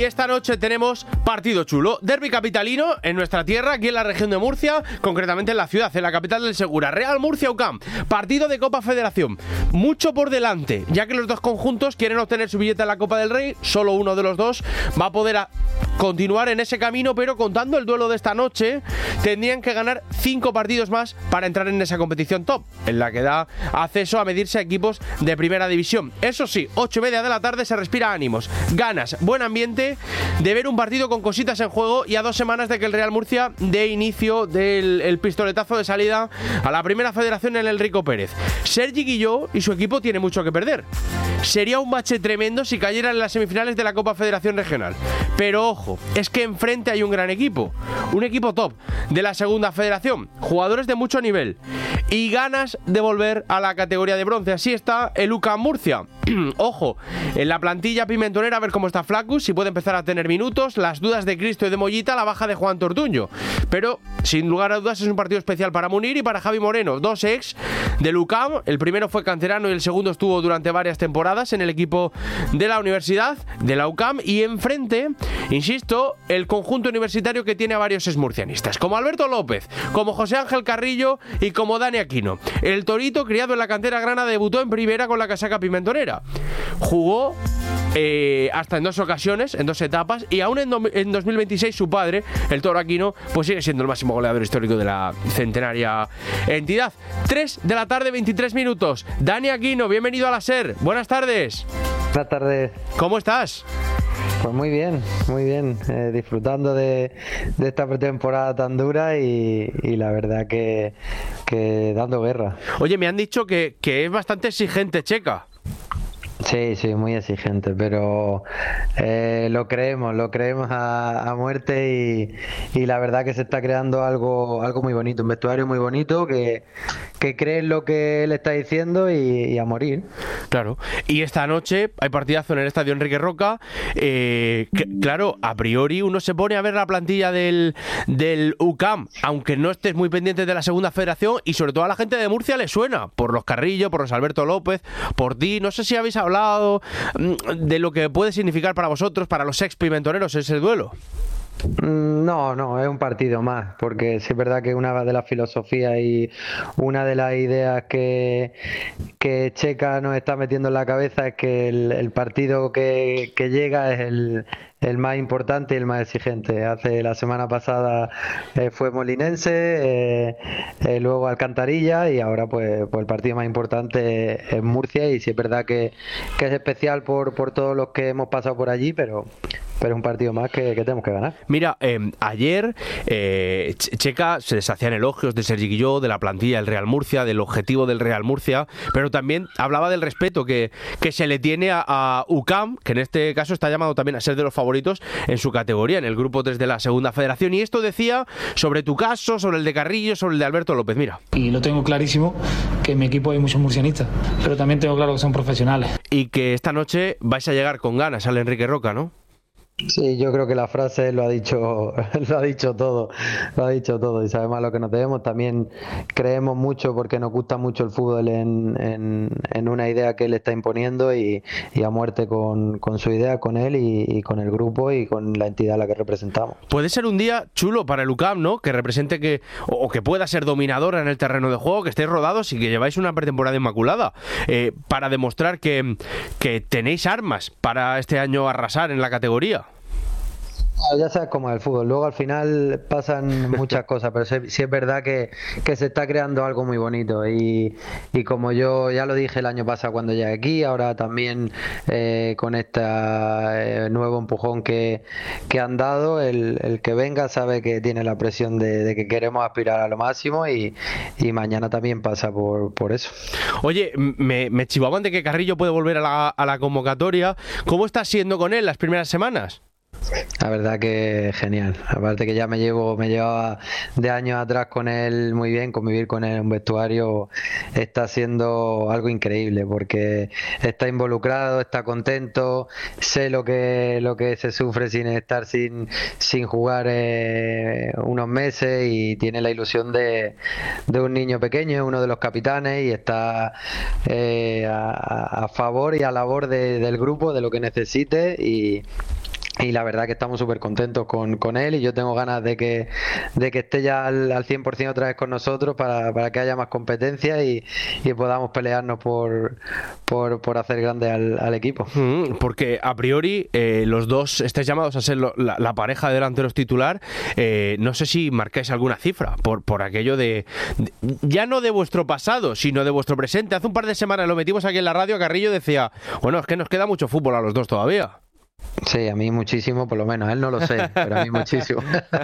esta noche tenemos partido chulo. Derbi capitalino en nuestra tierra, aquí en la región de Murcia, concretamente en la ciudad, en la capital del Segura. Real Murcia UCAM, partido de Copa Federación. Mucho por delante, ya que los dos conjuntos quieren obtener su billete a la Copa del Rey. Solo uno de los dos va a poder continuar en ese camino, pero contando el duelo de esta noche, tendrían que ganar 5 partidos más para entrar en esa competición top, en la que da acceso a medirse a equipos de primera división. Eso sí, 8:30 de la tarde se respira ánimos, ganas, buen ambiente de ver un partido con cositas en juego, y a 2 semanas de que el Real Murcia dé inicio del pistoletazo de salida a la primera federación en el Rico Pérez. Sergi Guilló y su equipo tienen mucho que perder. Sería un bache tremendo si cayeran en las semifinales de la Copa Federación Regional. Pero ojo, es que enfrente hay un gran equipo, un equipo top de la segunda federación, jugadores de mucho nivel y ganas de volver a la categoría de bronce. Así está el UCAM Murcia. Ojo, en la plantilla pimentonera, a ver cómo está Flacus, si puede empezar a tener minutos, las dudas de Cristo y de Mollita, la baja de Juan Tortuño. Pero, sin lugar a dudas, es un partido especial para Munir y para Javi Moreno, dos ex del UCAM. El primero fue canterano y el segundo estuvo durante varias temporadas en el equipo de la universidad, de la UCAM. Y enfrente, insisto, el conjunto universitario que tiene a varios exmurcianistas, como Alberto López, como José Ángel Carrillo y como Dani Aquino. El torito, criado en la cantera grana, debutó en primera con la casaca pimentonera. Jugó hasta en 2 ocasiones, en 2 etapas, y aún en 2026 su padre, el Toro Aquino, pues sigue siendo el máximo goleador histórico de la centenaria entidad. 3 de la tarde, 23 minutos. Dani Aquino, bienvenido a la SER. Buenas tardes. Buenas tardes. ¿Cómo estás? Pues muy bien, disfrutando de esta pretemporada tan dura y la verdad que dando guerra. Oye, me han dicho que es bastante exigente Checa. Sí, muy exigente, pero lo creemos a muerte y la verdad que se está creando algo muy bonito, un vestuario muy bonito que cree en lo que él está diciendo y a morir. Claro, y esta noche hay partidazo en el estadio Enrique Roca. Claro, a priori uno se pone a ver la plantilla del UCAM, aunque no estés muy pendiente de la segunda federación, y sobre todo a la gente de Murcia le suena, por los Carrillo, por los Alberto López, por ti. No sé si habéis hablado de lo que puede significar para vosotros, para los ex pimentoneros, ese duelo. No, es un partido más, porque sí es verdad que una de las filosofías y una de las ideas que Checa nos está metiendo en la cabeza es que el partido que llega es el más importante y el más exigente. La semana pasada fue Molinense, luego Alcantarilla, y ahora pues el partido más importante es Murcia, y sí es verdad que es especial por todos los que hemos pasado por allí, pero es un partido más que tenemos que ganar. Mira, ayer Checa se deshacían elogios de Sergi Guilló, de la plantilla del Real Murcia, del objetivo del Real Murcia, pero también hablaba del respeto que se le tiene a UCAM, que en este caso está llamado también a ser de los favoritos en su categoría, en el grupo 3 de la segunda federación. Y esto decía sobre tu caso, sobre el de Carrillo, sobre el de Alberto López. Mira. Y lo tengo clarísimo, que en mi equipo hay muchos murcianistas, pero también tengo claro que son profesionales. Y que esta noche vais a llegar con ganas al Enrique Roca, ¿no? Sí, yo creo que la frase lo ha dicho todo, y sabemos a lo que nos debemos. También creemos mucho, porque nos gusta mucho el fútbol, en una idea que él está imponiendo, y a muerte con su idea, con él y con el grupo y con la entidad a la que representamos. Puede ser un día chulo para el UCAM, ¿no? Que represente o que pueda ser dominadora en el terreno de juego, que estéis rodados y que lleváis una pretemporada inmaculada, para demostrar que tenéis armas para este año arrasar en la categoría. Ya sabes cómo es el fútbol, luego al final pasan muchas cosas, pero sí es verdad que se está creando algo muy bonito, y como yo ya lo dije el año pasado cuando llegué aquí, ahora también con este nuevo empujón que han dado, el que venga sabe que tiene la presión de que queremos aspirar a lo máximo, y mañana también pasa por eso. Oye, me chivaban de que Carrillo puede volver a la convocatoria. ¿Cómo está siendo con él las primeras semanas? La verdad que genial, aparte que ya me llevaba de años atrás con él muy bien, convivir con él en un vestuario está siendo algo increíble, porque está involucrado, está contento, sé lo que se sufre sin estar sin jugar unos meses, y tiene la ilusión de un niño pequeño, es uno de los capitanes, y está a favor y a labor del grupo, de lo que necesite, y Y la verdad que estamos súper contentos con él, y yo tengo ganas de que esté ya al 100% otra vez con nosotros para que haya más competencia y podamos pelearnos por hacer grande al equipo. Porque a priori los dos estáis llamados a ser la pareja de delanteros titular. No sé si marcáis alguna cifra por aquello de ya no de vuestro pasado, sino de vuestro presente. Hace un par de semanas lo metimos aquí en la radio, Carrillo decía, bueno, es que nos queda mucho fútbol a los dos todavía. Sí, a mí muchísimo, por lo menos. A él no lo sé, pero a mí muchísimo.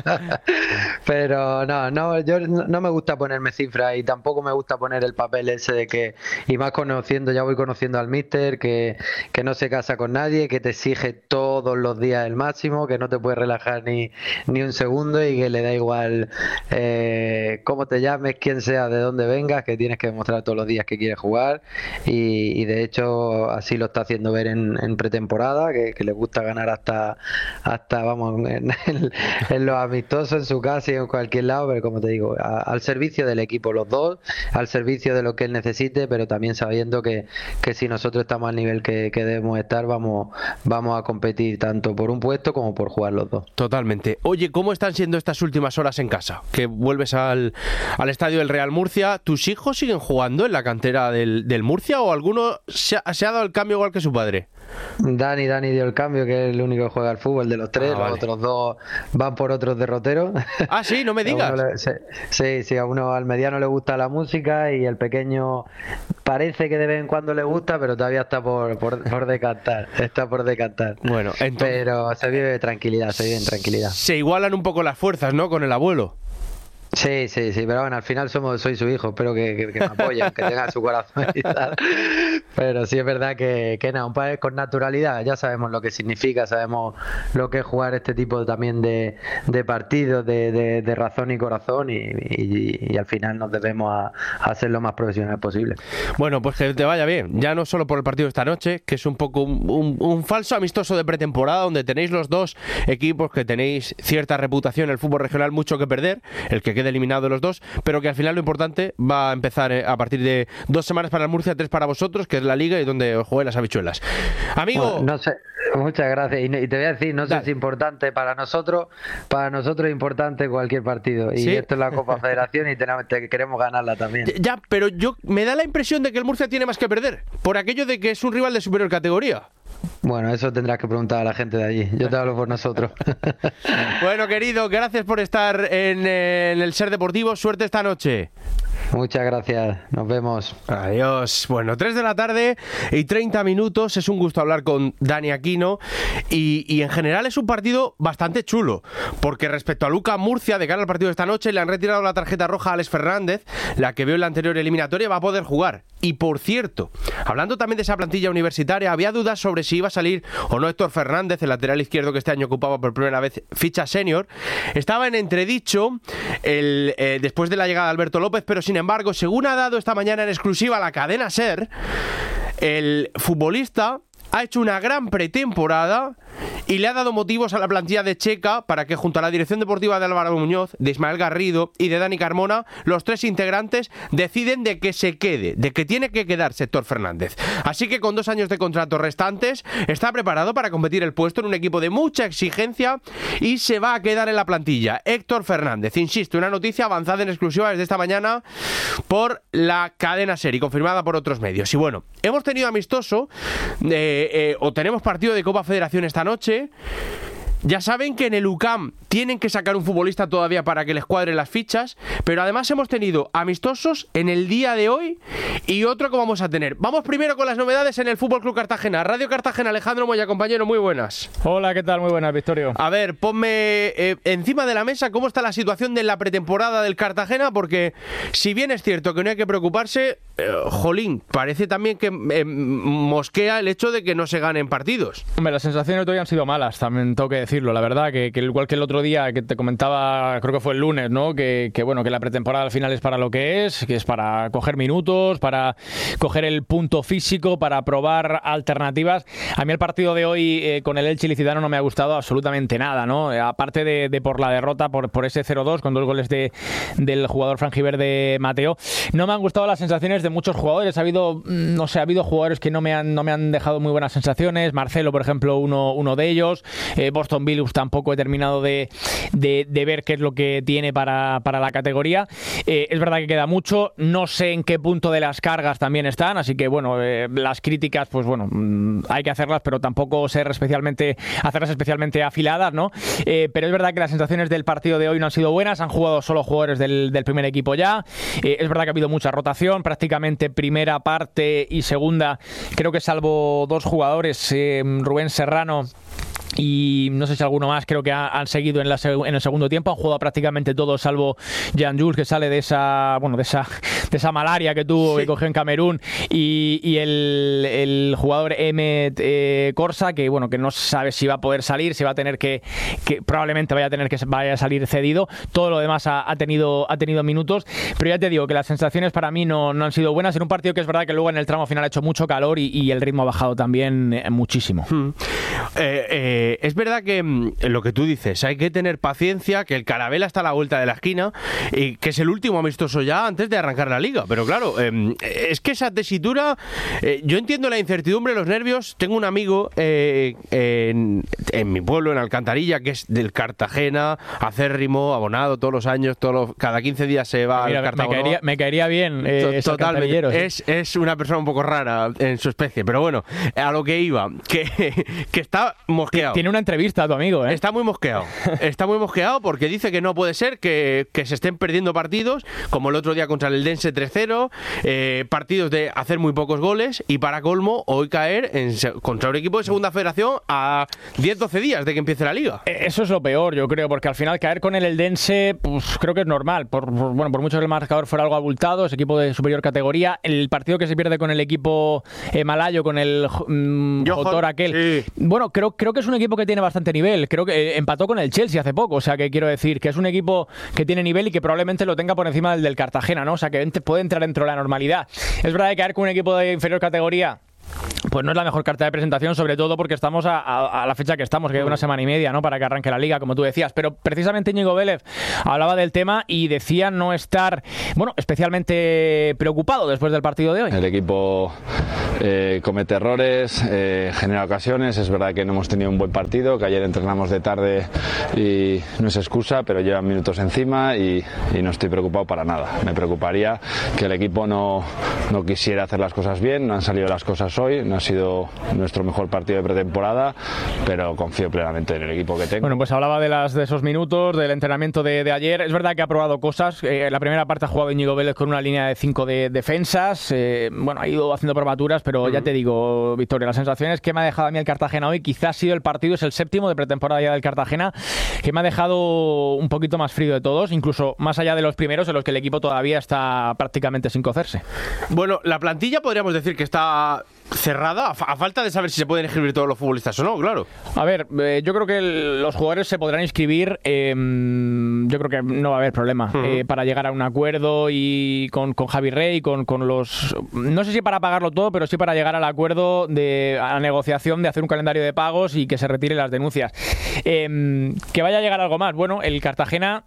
Pero no, yo no me gusta ponerme cifras, y tampoco me gusta poner el papel ese de que, y más ya voy conociendo al míster, que no se casa con nadie, que te exige todos los días el máximo, que no te puedes relajar ni un segundo, y que le da igual cómo te llames, quién sea, de dónde vengas, que tienes que demostrar todos los días que quieres jugar, y de hecho así lo está haciendo ver en pretemporada, que le gusta ganar hasta vamos, en los amistosos, en su casa y en cualquier lado, pero como te digo, al servicio del equipo los dos, al servicio de lo que él necesite, pero también sabiendo que si nosotros estamos al nivel que debemos estar, vamos a competir tanto por un puesto como por jugar los dos. Totalmente. Oye, ¿cómo están siendo estas últimas horas en casa? Que vuelves al estadio del Real Murcia. ¿Tus hijos siguen jugando en la cantera del Murcia o alguno se ha dado el cambio igual que su padre? Dani dio el cambio, que es el único que juega al fútbol de los tres. Los otros dos van por otros derroteros. Ah, sí, no me digas. Sí, a uno, al mediano le gusta la música, y el pequeño parece que de vez en cuando le gusta, pero todavía está por decantar. Está por decantar. Bueno, entonces, pero se vive en tranquilidad. Se igualan un poco las fuerzas, ¿no? Con el abuelo. Sí, pero bueno, al final soy su hijo, espero que me apoyen, que tengan su corazón y tal. Pero sí es verdad que nada, un padre con naturalidad, ya sabemos lo que significa, sabemos lo que es jugar este tipo también de partidos, de razón y corazón, y al final nos debemos a ser lo más profesional posible. Bueno, pues que te vaya bien, ya no solo por el partido de esta noche, que es un poco un falso amistoso de pretemporada, donde tenéis los dos equipos que tenéis cierta reputación en el fútbol regional, mucho que perder, el que quede eliminado de los dos, pero que al final lo importante va a empezar a partir de 2 semanas para el Murcia, 3 para vosotros, que es la Liga y donde os jueguen las habichuelas. Amigo... Bueno, no sé, muchas gracias, y te voy a decir, no sé si es importante para nosotros es importante cualquier partido, y ¿sí? Esto es la Copa Federación y queremos ganarla también. Ya, pero me da la impresión de que el Murcia tiene más que perder, por aquello de que es un rival de superior categoría. Bueno, eso tendrás que preguntar a la gente de allí. Yo te hablo por nosotros. Bueno, querido, gracias por estar en el Ser Deportivo. Suerte esta noche. Muchas gracias, nos vemos. Adiós. Bueno, 3 de la tarde y 30 minutos. Es un gusto hablar con Dani Aquino y en general es un partido bastante chulo, porque respecto a UCAM Murcia, de cara al partido de esta noche, le han retirado la tarjeta roja a Alex Fernández, la que vio en la anterior eliminatoria, va a poder jugar. Y por cierto, hablando también de esa plantilla universitaria, había dudas sobre si iba a salir o no Héctor Fernández, el lateral izquierdo que este año ocupaba por primera vez ficha senior. Estaba en entredicho después de la llegada de Alberto López, pero sin embargo, según ha dado esta mañana en exclusiva la cadena SER, el futbolista ha hecho una gran pretemporada y le ha dado motivos a la plantilla de Checa para que, junto a la dirección deportiva de Álvaro Muñoz, de Ismael Garrido y de Dani Carmona, los 3 integrantes deciden de que se quede, de que tiene que quedarse Héctor Fernández. Así que con 2 años de contrato restantes, está preparado para competir el puesto en un equipo de mucha exigencia y se va a quedar en la plantilla. Héctor Fernández, insisto, una noticia avanzada en exclusiva desde esta mañana por la cadena SER y confirmada por otros medios. Y bueno, hemos tenido amistoso o tenemos partido de Copa Federación esta noche. Ya saben que en el UCAM tienen que sacar un futbolista todavía para que les cuadren las fichas, pero además hemos tenido amistosos en el día de hoy y otro que vamos a tener. Vamos primero con las novedades en el Fútbol Club Cartagena. Radio Cartagena, Alejandro Moya, compañero, muy buenas. Hola, ¿qué tal? Muy buenas, Victorio. A ver, ponme encima de la mesa cómo está la situación de la pretemporada del Cartagena, porque si bien es cierto que no hay que preocuparse, jolín, parece también que mosquea el hecho de que no se ganen partidos. Hombre, las sensaciones de hoy han sido malas, también tengo que decir. decirlo, la verdad, que igual que el otro día que te comentaba, creo que fue el lunes, ¿no? Que bueno, que la pretemporada al final es para lo que es para coger minutos, para coger el punto físico, para probar alternativas. A mí el partido de hoy con el Elche ilicitano no me ha gustado absolutamente nada, ¿no? Aparte de por la derrota, por ese 0-2 con 2 goles del jugador franjiverde Mateo, no me han gustado las sensaciones de muchos jugadores. Ha habido jugadores que no me han dejado muy buenas sensaciones. Marcelo, por ejemplo, uno de ellos. Boston Billups tampoco he terminado de ver qué es lo que tiene para la categoría. Es verdad que queda mucho. No sé en qué punto de las cargas también están, así que bueno, las críticas, pues bueno, hay que hacerlas, pero tampoco hacerlas especialmente afiladas, ¿no? Pero es verdad que las sensaciones del partido de hoy no han sido buenas. Han jugado solo jugadores del primer equipo ya. Es verdad que ha habido mucha rotación, prácticamente primera parte y segunda, creo que salvo 2 jugadores, Rubén Serrano y no sé si alguno más, creo que han seguido en el segundo tiempo. Han jugado prácticamente todos, salvo Jean Jules, que sale de esa malaria que tuvo, sí, que cogió en Camerún, y el jugador Emmet Corsa, que bueno, que no sabe si va a poder salir, si va a tener que probablemente vaya a salir cedido. Todo lo demás ha tenido minutos, pero ya te digo que las sensaciones para mí no han sido buenas en un partido que es verdad que luego en el tramo final ha hecho mucho calor y el ritmo ha bajado también muchísimo. Es verdad que lo que tú dices, hay que tener paciencia, que el Carabela está a la vuelta de la esquina y que es el último amistoso ya antes de arrancar la liga, pero claro, es que esa tesitura, yo entiendo la incertidumbre, los nervios. Tengo un amigo en mi pueblo, en Alcantarilla, que es del Cartagena, acérrimo, abonado todos los años, cada 15 días se va al Cartagena. Me caería bien totalmente. Es una persona un poco rara en su especie, pero bueno, a lo que iba, que está mosqueado. Tiene una entrevista a tu amigo, ¿eh? Está muy mosqueado porque dice que no puede ser que se estén perdiendo partidos, como el otro día contra el Eldense 3-0, partidos de hacer muy pocos goles, y para colmo, hoy caer contra un equipo de segunda federación a 10-12 días de que empiece la liga. Eso es lo peor, yo creo, porque al final caer con el Eldense, pues creo que es normal, por mucho que el marcador fuera algo abultado, es equipo de superior categoría. El partido que se pierde con el equipo malayo, con el Jotor aquel, sí. Bueno, creo que es un equipo que tiene bastante nivel. Creo que empató con el Chelsea hace poco, o sea que quiero decir que es un equipo que tiene nivel y que probablemente lo tenga por encima del Cartagena, ¿no? O sea que puede entrar dentro de la normalidad. Es verdad que caer con un equipo de inferior categoría, pues no es la mejor carta de presentación, sobre todo porque estamos a la fecha que estamos, que queda una semana y media, ¿no?, para que arranque la liga, como tú decías. Pero precisamente Íñigo Vélez hablaba del tema y decía no estar, especialmente preocupado después del partido de hoy. El equipo comete errores, genera ocasiones. Es verdad que no hemos tenido un buen partido, que ayer entrenamos de tarde y no es excusa, pero llevan minutos encima y no estoy preocupado para nada. Me preocuparía que el equipo no quisiera hacer las cosas bien. No han salido las cosas hoy, no ha sido nuestro mejor partido de pretemporada, pero confío plenamente en el equipo que tengo. Bueno, pues hablaba de esos minutos, del entrenamiento de ayer. Es verdad que ha probado cosas. La primera parte ha jugado Íñigo Vélez con una línea de 5 defensas. Ha ido haciendo probaturas, pero ya te digo, Victoria, las sensaciones que me ha dejado a mí el Cartagena hoy, quizás ha sido el partido, es el 7º de pretemporada ya del Cartagena, que me ha dejado un poquito más frío de todos, incluso más allá de los primeros, en los que el equipo todavía está prácticamente sin cocerse. Bueno, la plantilla podríamos decir que está cerrada, a falta de saber si se pueden inscribir todos los futbolistas o no, claro. A ver, yo creo que los jugadores se podrán inscribir, yo creo que no va a haber problema para llegar a un acuerdo y con Javi Rey, con los... No sé si para pagarlo todo, pero sí para llegar al acuerdo a la negociación de hacer un calendario de pagos y que se retiren las denuncias. Que vaya a llegar algo más. Bueno, el Cartagena...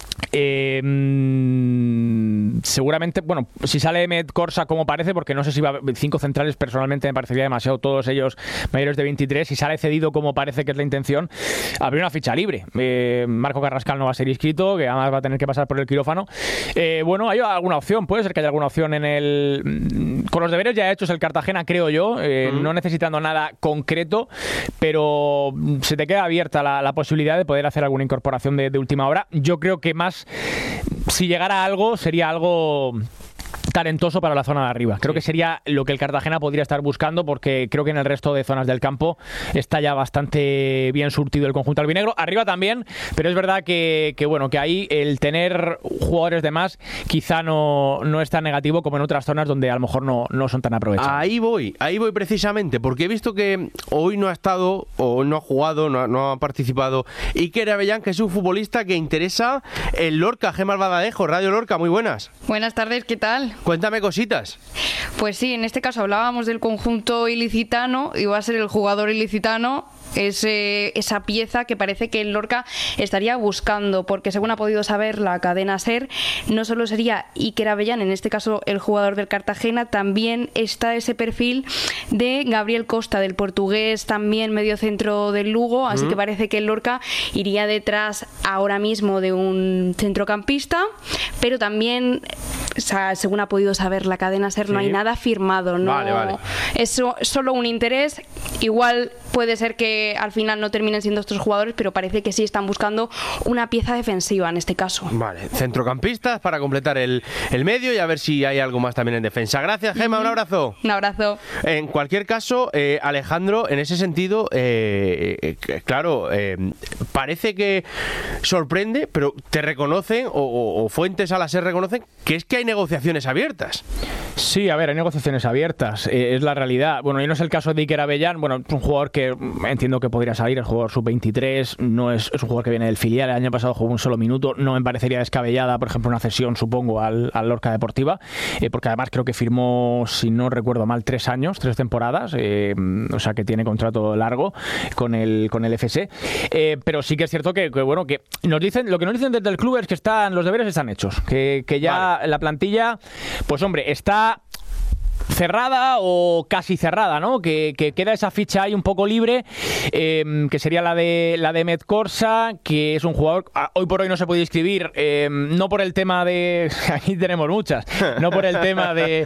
seguramente, si sale Emmet Corsa como parece, porque no sé si va 5 centrales, personalmente me parecería demasiado, todos ellos mayores de 23, si sale cedido como parece que es la intención, habría una ficha libre. Marco Carrascal no va a ser inscrito, que además va a tener que pasar por el quirófano. Hay alguna opción, puede ser que haya alguna opción con los deberes ya hechos el Cartagena, creo yo, no necesitando nada concreto, pero se te queda abierta la posibilidad de poder hacer alguna incorporación de última hora. Yo creo que más, si llegara algo, sería algo talentoso para la zona de arriba. Creo que sería lo que el Cartagena podría estar buscando, porque creo que en el resto de zonas del campo está ya bastante bien surtido el conjunto albinegro. Arriba también, pero es verdad que ahí el tener jugadores de más quizá no es tan negativo como en otras zonas donde a lo mejor no son tan aprovechados. Ahí voy precisamente, porque he visto que hoy no ha estado, o no ha jugado, no ha participado Iker Abellán, que es un futbolista que interesa el Lorca. Gemma Albaladejo, Radio Lorca, muy buenas. Buenas tardes, ¿qué tal? Cuéntame cositas. Pues sí, en este caso hablábamos del conjunto ilicitano y va a ser el jugador ilicitano esa pieza que parece que el Lorca estaría buscando, porque según ha podido saber la cadena SER, no solo sería Iker Abellán, en este caso el jugador del Cartagena, también está ese perfil de Gabriel Costa, del portugués, también medio centro del Lugo, así que parece que el Lorca iría detrás ahora mismo de un centrocampista, pero también, o sea, según ha podido saber la cadena SER, no hay nada firmado, no, vale. Es solo un interés. Igual puede ser que al final no terminen siendo estos jugadores, pero parece que sí están buscando una pieza defensiva en este caso. Vale, centrocampistas para completar el medio y a ver si hay algo más también en defensa. Gracias, Gemma, un abrazo. Un abrazo. En cualquier caso, Alejandro, en ese sentido, claro, parece que sorprende, pero te reconocen, o fuentes a la SER reconocen, que es que hay negociaciones abiertas. Sí, a ver, hay negociaciones abiertas, es la realidad. Bueno, y no es el caso de Iker Abellán, bueno, es un jugador que entiendo que podría salir, el jugador sub-23, no es un jugador que viene del filial, el año pasado jugó un solo minuto, no me parecería descabellada, por ejemplo, una cesión, supongo, al Lorca Deportiva, porque además creo que firmó, si no recuerdo mal, 3 temporadas, o sea que tiene contrato largo con el FC, pero sí que es cierto que nos dicen, lo que nos dicen desde el club es que los deberes están hechos, que ya la plantilla, pues hombre, está cerrada o casi cerrada, ¿no? Que queda esa ficha ahí un poco libre, que sería la de Medcorsa, que es un jugador, hoy por hoy no se puede inscribir, no por el tema de, aquí tenemos muchas, no por el tema de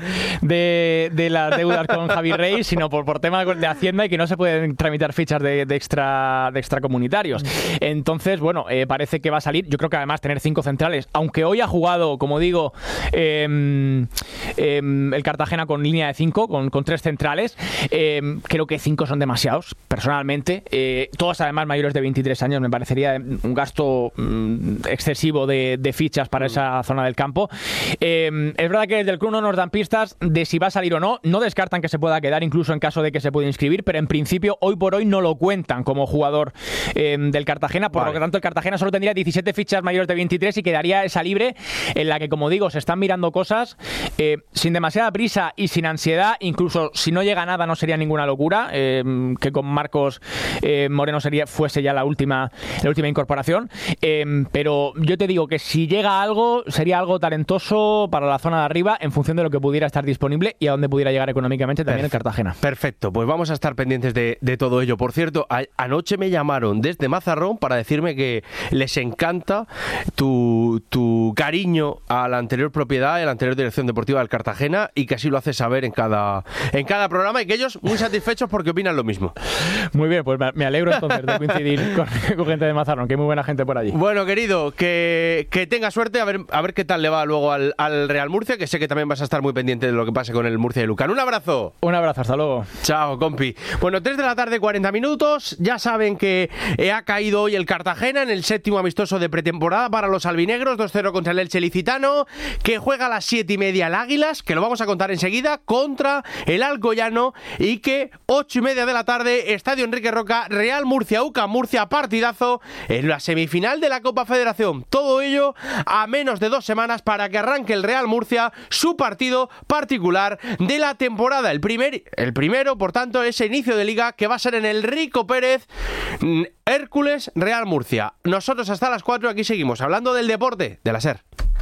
las deudas con Javi Rey, sino por tema de Hacienda y que no se pueden tramitar fichas de extracomunitarios. Entonces, bueno, parece que va a salir. Yo creo que además tener 5 centrales, aunque hoy ha jugado, como digo, el Cartagena con línea de 5, con 3 centrales, creo que 5 son demasiados, personalmente, todos además mayores de 23 años, me parecería un gasto excesivo de fichas para esa zona del campo. Es verdad que desde el club no nos dan pistas de si va a salir o no descartan que se pueda quedar incluso en caso de que se pueda inscribir, pero en principio hoy por hoy no lo cuentan como jugador del Cartagena, por lo que tanto el Cartagena solo tendría 17 fichas mayores de 23 y quedaría esa libre en la que, como digo, se están mirando cosas sin demasiada prisa y sin ansiedad. Incluso si no llega nada no sería ninguna locura, que con Marcos Moreno fuese ya la última incorporación, pero yo te digo que si llega algo sería algo talentoso para la zona de arriba en función de lo que pudiera estar disponible y a dónde pudiera llegar económicamente también el Cartagena. Perfecto, pues vamos a estar pendientes de todo ello. Por cierto, anoche me llamaron desde Mazarrón para decirme que les encanta tu cariño a la anterior propiedad y a la anterior dirección deportiva del Cartagena, y que así lo haces saber en cada programa, y que ellos muy satisfechos porque opinan lo mismo. Muy bien, pues me alegro entonces de coincidir con gente de Mazarrón, que hay muy buena gente por allí. Bueno, querido, que tenga suerte, a ver qué tal le va luego al Real Murcia, que sé que también vas a estar muy pendiente de lo que pase con el Murcia y Lucan. Un abrazo. Un abrazo, hasta luego. Chao, compi. Bueno, 3 de la tarde, 40 minutos. Ya saben que ha caído hoy el Cartagena en el 7º amistoso de pretemporada para los albinegros, 2-0 contra el Elche Licitano, que juega a las 7:30 el Águilas, que lo vamos a contar enseguida, contra el Alcoyano, y que 8:30 de la tarde, Estadio Enrique Roca, Real Murcia, UCAM Murcia, partidazo en la semifinal de la Copa Federación. Todo ello a menos de 2 semanas para que arranque el Real Murcia su partido particular de la temporada. El primero, por tanto, ese inicio de liga que va a ser en el Rico Pérez, Hércules Real Murcia. Nosotros hasta las 4 aquí seguimos hablando del deporte de la SER.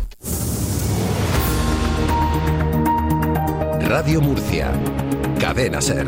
Radio Murcia, Cadena SER.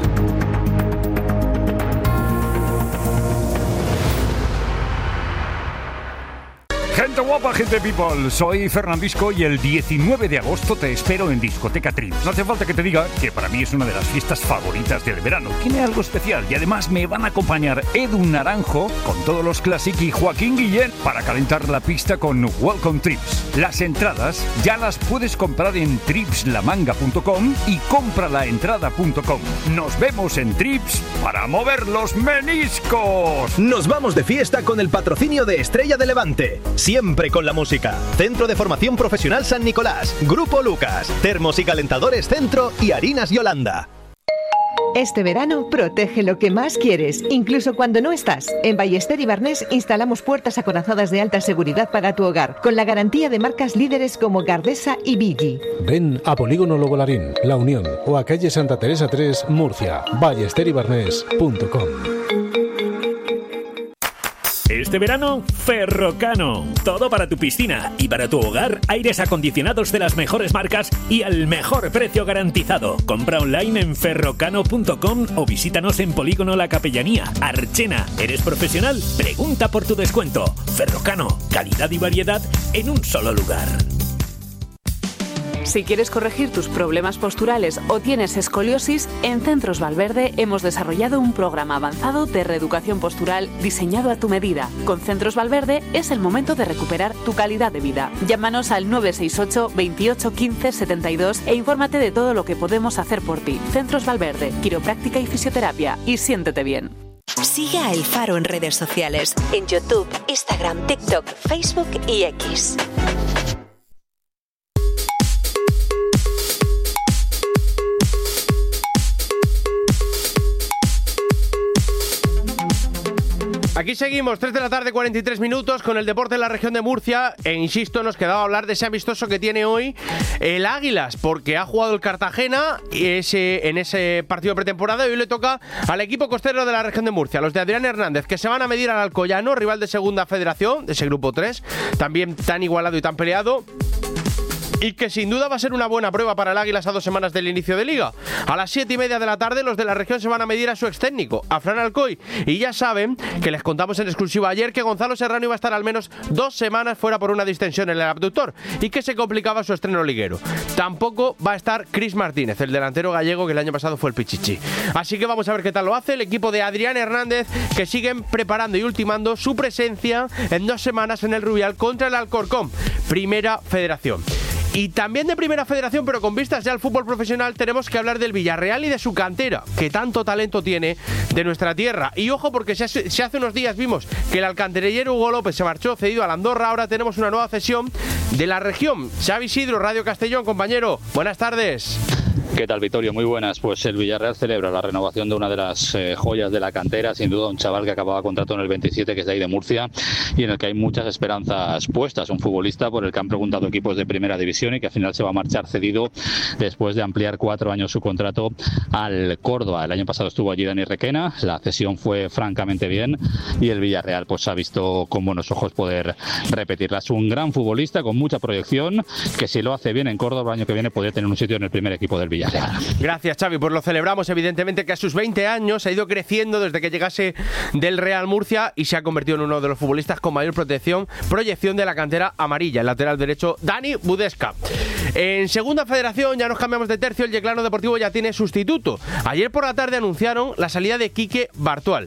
Gente guapa, gente people. Soy Fernandisco y el 19 de agosto te espero en Discoteca Trips. No hace falta que te diga que para mí es una de las fiestas favoritas del verano. Tiene algo especial y además me van a acompañar Edu Naranjo con todos los Classic y Joaquín Guillén para calentar la pista con Welcome Trips. Las entradas ya las puedes comprar en tripslamanga.com y compralaentrada.com. Nos vemos en Trips para mover los meniscos. Nos vamos de fiesta con el patrocinio de Estrella de Levante. Siempre con la música. Centro de Formación Profesional San Nicolás. Grupo Lucas. Termos y calentadores Centro y Harinas Yolanda. Este verano protege lo que más quieres, incluso cuando no estás. En Ballester y Barnés instalamos puertas acorazadas de alta seguridad para tu hogar, con la garantía de marcas líderes como Gardesa y Bigi. Ven a Polígono Logolarín, La Unión o a calle Santa Teresa 3, Murcia. ballesteribarnés.com. Este verano, Ferrocano. Todo para tu piscina y para tu hogar, aires acondicionados de las mejores marcas y al mejor precio garantizado. Compra online en ferrocano.com o visítanos en Polígono La Capellanía, Archena. ¿Eres profesional? Pregunta por tu descuento. Ferrocano, calidad y variedad en un solo lugar. Si quieres corregir tus problemas posturales o tienes escoliosis, en Centros Valverde hemos desarrollado un programa avanzado de reeducación postural diseñado a tu medida. Con Centros Valverde es el momento de recuperar tu calidad de vida. Llámanos al 968 28 15 72 e infórmate de todo lo que podemos hacer por ti. Centros Valverde, quiropráctica y fisioterapia. Y siéntete bien. Sigue a El Faro en redes sociales, en YouTube, Instagram, TikTok, Facebook y X. Aquí seguimos, 3 de la tarde, 43 minutos, con el deporte en la región de Murcia. E insisto, nos quedaba hablar de ese amistoso que tiene hoy el Águilas, porque ha jugado el Cartagena en ese partido pretemporada y hoy le toca al equipo costero de la región de Murcia, los de Adrián Hernández, que se van a medir al Alcoyano, rival de segunda federación, de ese grupo 3, también tan igualado y tan peleado. Y que sin duda va a ser una buena prueba para el Águilas a 2 semanas del inicio de Liga. A las 7:30 de la tarde los de la región se van a medir a su ex técnico, a Fran Alcoy. Y ya saben que les contamos en exclusiva ayer que Gonzalo Serrano iba a estar al menos 2 semanas fuera por una distensión en el abductor y que se complicaba su estreno liguero. Tampoco va a estar Chris Martínez, el delantero gallego que el año pasado fue el Pichichi. Así que vamos a ver qué tal lo hace el equipo de Adrián Hernández, que siguen preparando y ultimando su presencia en 2 semanas en el Rubial contra el Alcorcón, Primera Federación. Y también de Primera Federación, pero con vistas ya al fútbol profesional, tenemos que hablar del Villarreal y de su cantera, que tanto talento tiene de nuestra tierra. Y ojo, porque si hace unos días vimos que el alcantarillero Hugo López se marchó cedido a la Andorra, ahora tenemos una nueva cesión de la región. Xavi Isidro, Radio Castellón, compañero, buenas tardes. ¿Qué tal, Vittorio? Muy buenas. Pues el Villarreal celebra la renovación de una de las joyas de la cantera, sin duda un chaval que acababa contrato en el 27, que es de ahí de Murcia, y en el que hay muchas esperanzas puestas. Un futbolista por el que han preguntado equipos de primera división y que al final se va a marchar cedido después de ampliar 4 años su contrato al Córdoba. El año pasado estuvo allí Dani Requena, la cesión fue francamente bien y el Villarreal pues ha visto con buenos ojos poder repetirla. Es un gran futbolista con mucha proyección, que si lo hace bien en Córdoba el año que viene podría tener un sitio en el primer equipo del Villarreal. Gracias, Xavi, pues lo celebramos evidentemente, que a sus 20 años ha ido creciendo desde que llegase del Real Murcia y se ha convertido en uno de los futbolistas con mayor proyección de la cantera amarilla, el lateral derecho Dani Budesca. En segunda federación ya nos cambiamos de tercio, el Yeclano Deportivo ya tiene sustituto. Ayer por la tarde anunciaron la salida de Quique Bartual.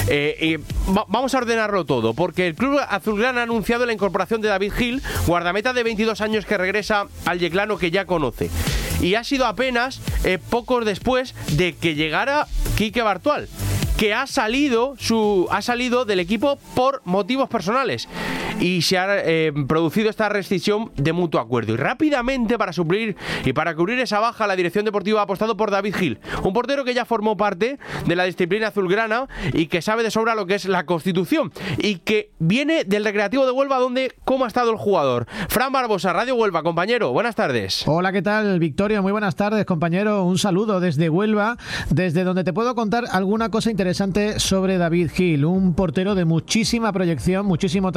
Vamos a ordenarlo todo, porque el club azulgrana ha anunciado la incorporación de David Gil, guardameta de 22 años que regresa al Yeclano, que ya conoce. Y ha sido apenas pocos después de que llegara Quique Bartual, que ha salido del equipo por motivos personales y se ha producido esta rescisión de mutuo acuerdo. Y rápidamente, para suplir y para cubrir esa baja, la dirección deportiva ha apostado por David Gil, un portero que ya formó parte de la disciplina azulgrana y que sabe de sobra lo que es la Constitución y que viene del Recreativo de Huelva, donde cómo ha estado el jugador. Fran Barbosa, Radio Huelva, compañero, buenas tardes. Hola, ¿qué tal, Victoria? Muy buenas tardes, compañero. Un saludo desde Huelva, desde donde te puedo contar alguna cosa interesante sobre David Gil, un portero de muchísima proyección, muchísimo trabajo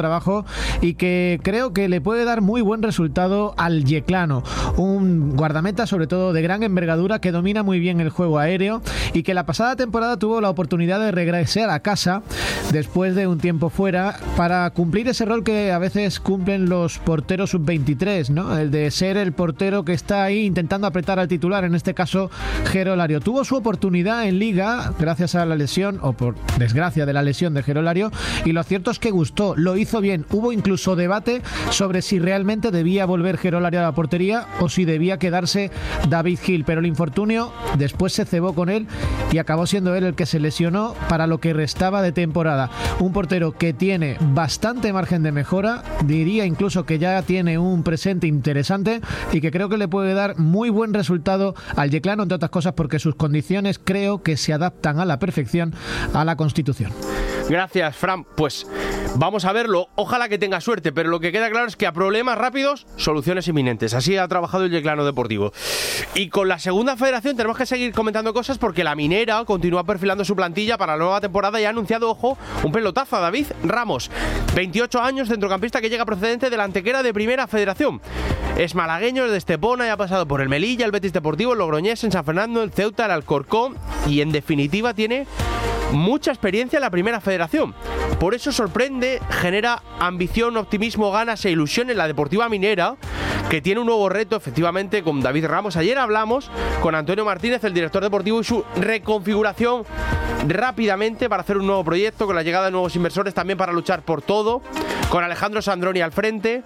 y que creo que le puede dar muy buen resultado al Yeclano, un guardameta sobre todo de gran envergadura que domina muy bien el juego aéreo y que la pasada temporada tuvo la oportunidad de regresar a casa después de un tiempo fuera para cumplir ese rol que a veces cumplen los porteros sub-23, ¿no? El de ser el portero que está ahí intentando apretar al titular, en este caso Jero Lario. Tuvo su oportunidad en Liga gracias a la lesión, o por desgracia de la lesión de Jero Lario, y lo cierto es que gustó, lo hizo bien. Hubo incluso debate sobre si realmente debía volver Jero Lario a la portería o si debía quedarse David Gil, pero el infortunio después se cebó con él y acabó siendo él el que se lesionó para lo que restaba de temporada. Un portero que tiene bastante margen de mejora, diría incluso que ya tiene un presente interesante y que creo que le puede dar muy buen resultado al Yeclano, entre otras cosas porque sus condiciones creo que se adaptan a la perfección a la Constitución. Gracias, Fran. Pues vamos a verlo. Ojalá que tenga suerte, pero lo que queda claro es que a problemas rápidos, soluciones inminentes. Así ha trabajado el Yeclano Deportivo. Y con la segunda federación tenemos que seguir comentando cosas porque la Minera continúa perfilando su plantilla para la nueva temporada y ha anunciado, ojo, un pelotazo a David Ramos. 28 años, centrocampista que llega procedente de la Antequera de Primera Federación. Es malagueño, es de Estepona y ha pasado por el Melilla, el Betis Deportivo, el Logroñés, en San Fernando, el Ceuta, el Alcorcón y en definitiva tiene mucha experiencia en la Primera Federación. Por eso sorprende, genera ambición, optimismo, ganas e ilusión en la Deportiva Minera, que tiene un nuevo reto efectivamente con David Ramos. Ayer hablamos con Antonio Martínez, el director deportivo, y su reconfiguración rápidamente para hacer un nuevo proyecto, con la llegada de nuevos inversores también para luchar por todo, con Alejandro Sandroni al frente,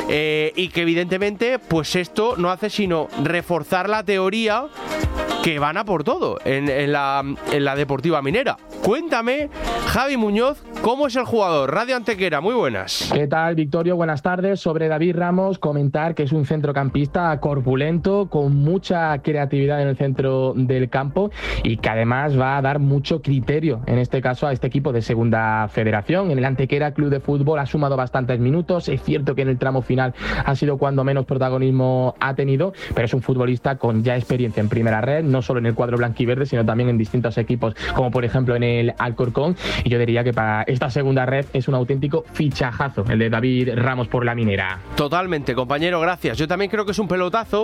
y que evidentemente pues esto no hace sino reforzar la teoría que van a por todo en la Deportiva Minera. Cuéntame, Javi Muñoz, ¿cómo es el jugador? Radio Antequera, muy buenas. ¿Qué tal, Victorio? Buenas tardes. Sobre David Ramos, comentar que es un centrocampista corpulento, con mucha creatividad en el centro del campo y que además va a dar mucho criterio, en este caso, a este equipo de Segunda Federación. En el Antequera Club de Fútbol ha sumado bastantes minutos. Es cierto que en el tramo final ha sido cuando menos protagonismo ha tenido, pero es un futbolista con ya experiencia en primera red, no solo en el cuadro blanquiverde, sino también en distintos equipos, como por ejemplo en el Alcorcón. Y yo diría que para esta segunda red es un auténtico fichajazo el de David Ramos por la Minera. Totalmente, compañero, gracias. Yo también creo que es un pelotazo.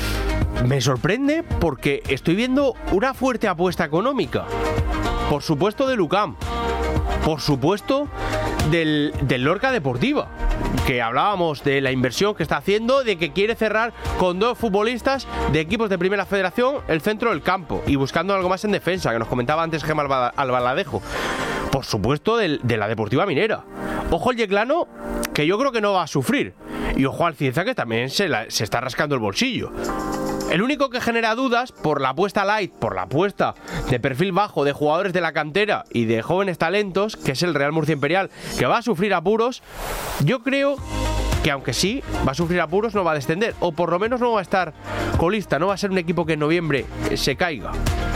Me sorprende porque estoy viendo una fuerte apuesta económica. Por supuesto del UCAM, por supuesto del Lorca Deportiva, que hablábamos de la inversión que está haciendo, de que quiere cerrar con 2 futbolistas de equipos de Primera Federación el centro del campo y buscando algo más en defensa, que nos comentaba antes Gemma Albaladejo. Por supuesto de la Deportiva Minera. Ojo al Yeclano, que yo creo que no va a sufrir, y ojo al Cieza, que también se está rascando el bolsillo. El único que genera dudas por la apuesta light, por la apuesta de perfil bajo de jugadores de la cantera y de jóvenes talentos, que es el Real Murcia Imperial, que va a sufrir apuros. Yo creo que aunque sí va a sufrir apuros, no va a descender, o por lo menos no va a estar colista, no va a ser un equipo que en noviembre se caiga.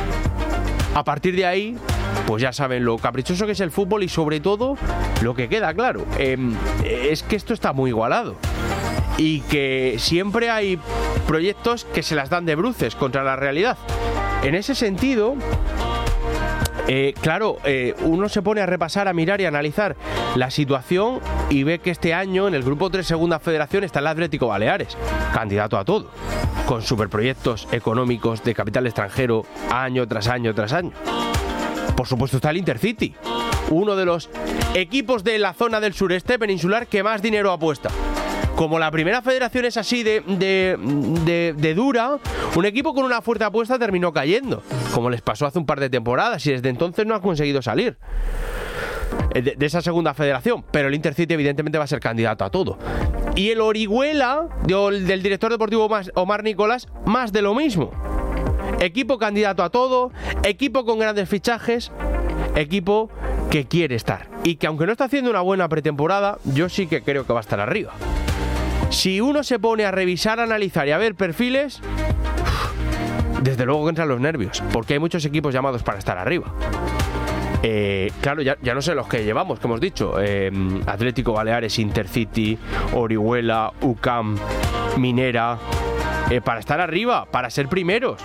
A partir de ahí, pues ya saben lo caprichoso que es el fútbol y sobre todo lo que queda claro, es que esto está muy igualado y que siempre hay proyectos que se las dan de bruces contra la realidad. En ese sentido, uno se pone a repasar, a mirar y a analizar la situación y ve que este año en el Grupo 3 Segunda Federación está el Atlético Baleares, candidato a todo, con superproyectos económicos de capital extranjero año tras año tras año. Por supuesto está el Intercity, uno de los equipos de la zona del sureste peninsular que más dinero apuesta. Como la Primera Federación es así de dura, un equipo con una fuerte apuesta terminó cayendo, como les pasó hace un par de temporadas, y desde entonces no ha conseguido salir de esa Segunda Federación. Pero el Intercity evidentemente va a ser candidato a todo. Y el Orihuela, del director deportivo Omar Nicolás, más de lo mismo. Equipo candidato a todo, equipo con grandes fichajes, equipo que quiere estar. Y que aunque no está haciendo una buena pretemporada, yo sí que creo que va a estar arriba. Si uno se pone a revisar, a analizar y a ver perfiles, desde luego que entran los nervios, porque hay muchos equipos llamados para estar arriba. Claro, ya no sé los que llevamos, que hemos dicho, Atlético Baleares, Intercity, Orihuela, UCAM, Minera, para estar arriba, para ser primeros.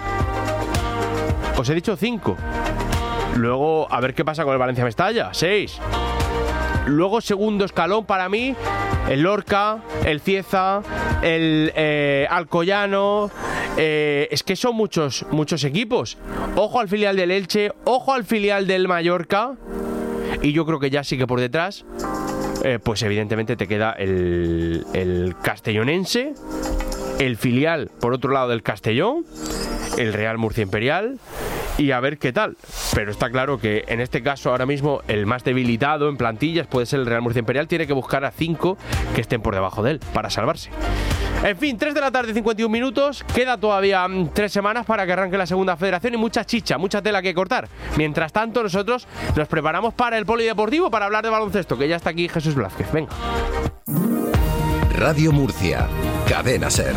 Os he dicho 5. Luego, a ver qué pasa con el Valencia Mestalla, 6. Luego, segundo escalón para mí, el Lorca, el Cieza, el Alcoyano. Es que son muchos equipos. Ojo al filial del Elche, ojo al filial del Mallorca. Y yo creo que ya sí que por detrás, pues evidentemente te queda el Castellonense, el filial por otro lado del Castellón, el Real Murcia Imperial, y a ver qué tal. Pero está claro que en este caso ahora mismo el más debilitado en plantillas puede ser el Real Murcia Imperial. Tiene que buscar a 5 que estén por debajo de él para salvarse. En fin, 3 de la tarde, 51 minutos. Queda todavía 3 semanas para que arranque la segunda federación y mucha chicha, mucha tela que cortar. Mientras tanto, nosotros nos preparamos para el polideportivo, para hablar de baloncesto, que ya está aquí Jesús Blázquez. Venga. Radio Murcia, Cadena SER.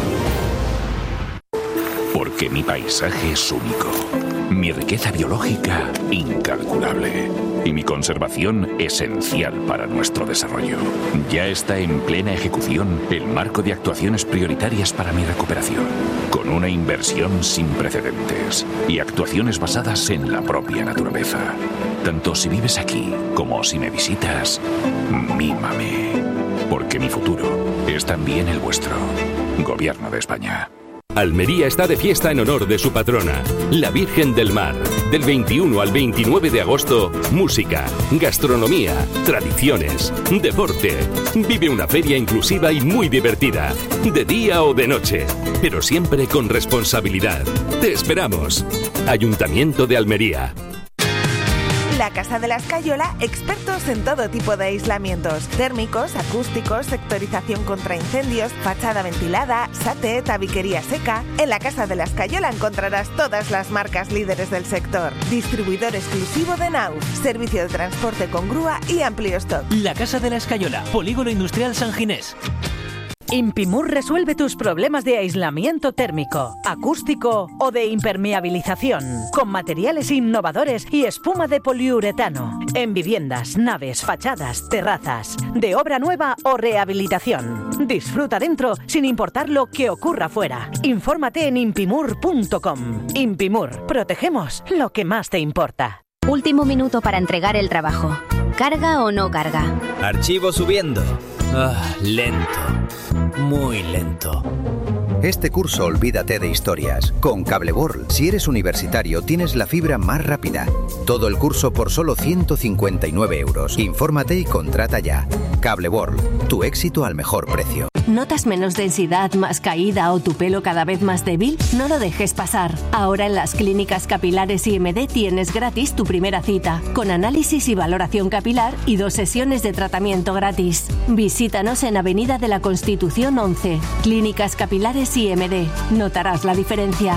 Porque mi paisaje es único, mi riqueza biológica incalculable y mi conservación esencial para nuestro desarrollo. Ya está en plena ejecución el marco de actuaciones prioritarias para mi recuperación, con una inversión sin precedentes y actuaciones basadas en la propia naturaleza. Tanto si vives aquí como si me visitas, mímame, porque mi futuro es también el vuestro. Gobierno de España. Almería está de fiesta en honor de su patrona, la Virgen del Mar. Del 21 al 29 de agosto, música, gastronomía, tradiciones, deporte. Vive una feria inclusiva y muy divertida, de día o de noche, pero siempre con responsabilidad. Te esperamos. Ayuntamiento de Almería. La Casa de la Escayola, expertos en todo tipo de aislamientos, térmicos, acústicos, sectorización contra incendios, fachada ventilada, SATE, tabiquería seca. En la Casa de la Escayola encontrarás todas las marcas líderes del sector. Distribuidor exclusivo de Naus, servicio de transporte con grúa y amplio stock. La Casa de la Escayola, Polígono Industrial San Ginés. Impimur resuelve tus problemas de aislamiento térmico, acústico o de impermeabilización, con materiales innovadores y espuma de poliuretano, en viviendas, naves, fachadas, terrazas, de obra nueva o rehabilitación. Disfruta dentro sin importar lo que ocurra fuera. Infórmate en impimur.com. Impimur, protegemos lo que más te importa. Último minuto para entregar el trabajo. ¿Carga o no carga? Archivo subiendo. Lento. Muy lento. Este curso olvídate de historias. Con Cable World, si eres universitario, tienes la fibra más rápida. Todo el curso por solo 159 euros. Infórmate y contrata ya. Cable World, tu éxito al mejor precio. ¿Notas menos densidad, más caída o tu pelo cada vez más débil? No lo dejes pasar. Ahora en las clínicas capilares IMD tienes gratis tu primera cita, con análisis y valoración capilar y 2 sesiones de tratamiento gratis. Visítanos en Avenida de la Constitución 11. Clínicas Capilares IMD. Notarás la diferencia.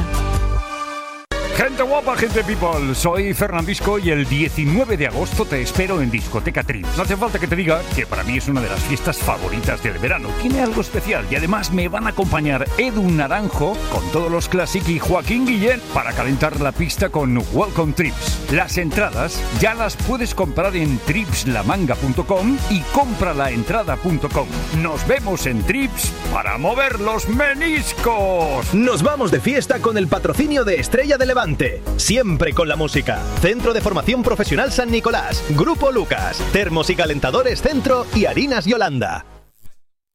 Gente guapa, gente people, soy Fernandisco y el 19 de agosto te espero en Discoteca Trip. No hace falta que te diga que para mí es una de las fiestas favoritas del verano. Tiene algo especial y además me van a acompañar Edu Naranjo con todos los Classic y Joaquín Guillén para calentar la pista con Welcome Trips. Las entradas ya las puedes comprar en tripslamanga.com y compralaentrada.com. Nos vemos en Trips para mover los meniscos. Nos vamos de fiesta con el patrocinio de Estrella de Levante. Siempre con la música. Centro de Formación Profesional San Nicolás. Grupo Lucas. Termos y calentadores Centro y Harinas Yolanda.